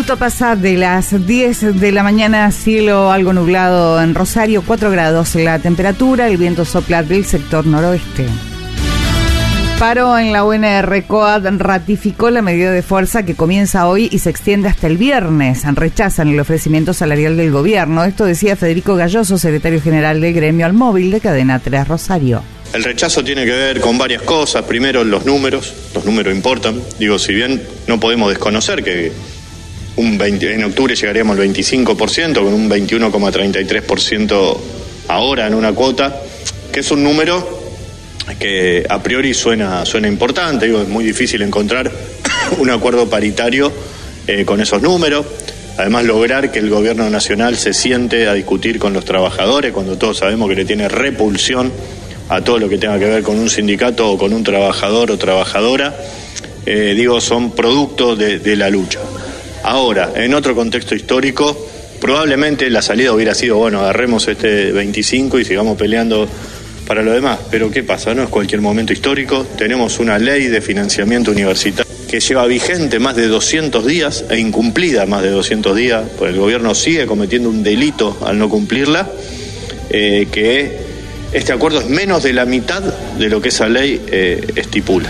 minuto pasa de las 10 de la mañana, cielo algo nublado en Rosario, 4 grados la temperatura, el viento sopla del sector noroeste. Paro en la UNR. COAD ratificó la medida de fuerza que comienza hoy y se extiende hasta el viernes. Rechazan el ofrecimiento salarial del gobierno. Esto decía Federico Galloso, secretario general del gremio Al Móvil de Cadena 3 Rosario. El rechazo tiene que ver con varias cosas. Primero, los números importan. Digo, si bien no podemos desconocer que en octubre llegaríamos al 25%, con un 21,33% ahora en una cuota, que es un número que a priori suena importante. Digo, es muy difícil encontrar un acuerdo paritario con esos números. Además, lograr que el gobierno nacional se siente a discutir con los trabajadores, cuando todos sabemos que le tiene repulsión a todo lo que tenga que ver con un sindicato o con un trabajador o trabajadora, son producto de la lucha. Ahora, en otro contexto histórico, probablemente la salida hubiera sido, bueno, agarremos este 25 y sigamos peleando para lo demás. Pero ¿qué pasa? No es cualquier momento histórico. Tenemos una ley de financiamiento universitario que lleva vigente más de 200 días e incumplida más de 200 días, pues el gobierno sigue cometiendo un delito al no cumplirla, que este acuerdo es menos de la mitad de lo que esa ley estipula.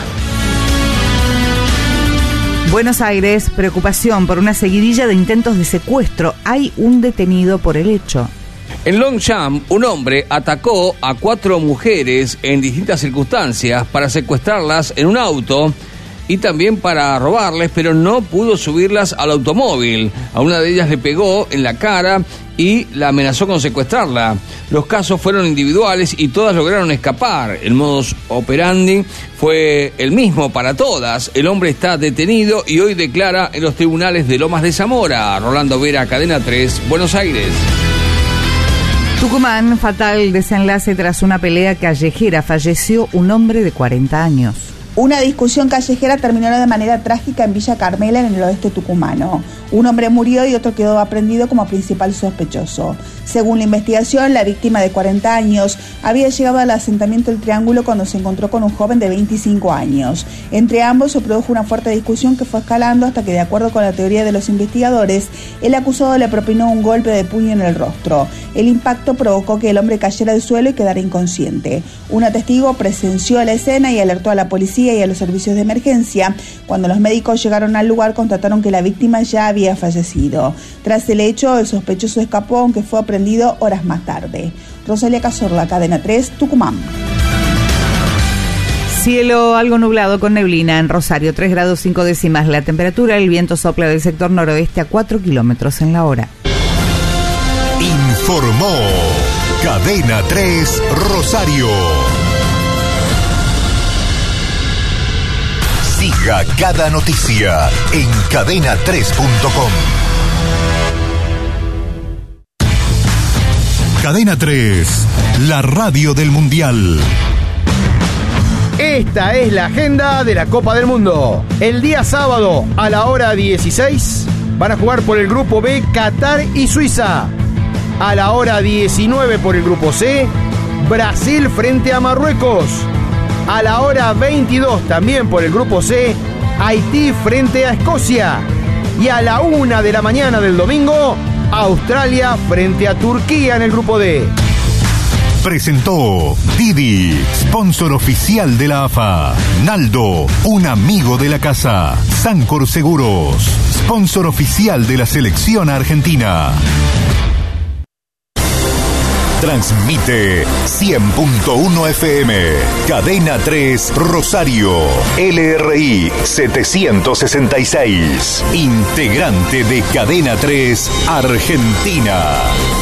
Buenos Aires, preocupación por una seguidilla de intentos de secuestro. Hay un detenido por el hecho. En Longchamp, un hombre atacó a 4 mujeres en distintas circunstancias para secuestrarlas en un auto y también para robarles, pero no pudo subirlas al automóvil. A una de ellas le pegó en la cara y la amenazó con secuestrarla. Los casos fueron individuales y todas lograron escapar. El modus operandi fue el mismo para todas. El hombre está detenido y hoy declara en los tribunales de Lomas de Zamora. Rolando Vera, Cadena 3, Buenos Aires. Tucumán, fatal desenlace tras una pelea callejera. Falleció un hombre de 40 años. Una discusión callejera terminó de manera trágica en Villa Carmela, en el oeste tucumano. Un hombre murió y otro quedó aprehendido como principal sospechoso. Según la investigación, la víctima de 40 años había llegado al asentamiento del Triángulo cuando se encontró con un joven de 25 años. Entre ambos se produjo una fuerte discusión que fue escalando hasta que, de acuerdo con la teoría de los investigadores, el acusado le propinó un golpe de puño en el rostro. El impacto provocó que el hombre cayera al suelo y quedara inconsciente. Una testigo presenció la escena y alertó a la policía y a los servicios de emergencia. Cuando los médicos llegaron al lugar, constataron que la víctima ya había fallecido. Tras el hecho, el sospechoso escapó, aunque fue aprendido horas más tarde. Rosalia Cazorla, Cadena 3, Tucumán. Cielo algo nublado con neblina en Rosario, 3 grados 5 décimas la temperatura. El viento sopla del sector noroeste a 4 kilómetros en la hora. Informó Cadena 3 Rosario. Siga cada noticia en cadena3.com. Cadena 3, la radio del Mundial. Esta es la agenda de la Copa del Mundo. El día sábado a la hora 16 van a jugar por el grupo B Qatar y Suiza. A la hora 19 por el grupo C, Brasil frente a Marruecos. A la hora 22 también por el grupo C, Haití frente a Escocia. Y a la 1 de la mañana del domingo, Australia frente a Turquía en el grupo D. Presentó Didi, sponsor oficial de la AFA. Naldo, un amigo de la casa. Sancor Seguros, sponsor oficial de la selección argentina. Transmite 100.1 FM, Cadena 3 Rosario, LRI 766, integrante de Cadena 3 Argentina.